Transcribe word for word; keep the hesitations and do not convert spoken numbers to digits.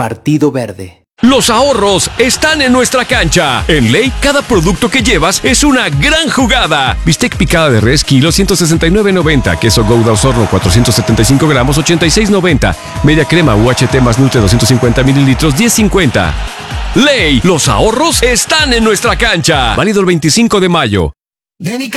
Partido Verde. Los ahorros están en nuestra cancha. En Ley, cada producto que llevas es una gran jugada. Bistec picada de res, kilo, ciento sesenta y nueve noventa. Queso Gouda Osorno, cuatrocientos setenta y cinco gramos, ochenta y seis noventa. Media crema U H T más Nutre, doscientos cincuenta mililitros, diez cincuenta. Ley, los ahorros están en nuestra cancha. Válido el veinticinco de mayo.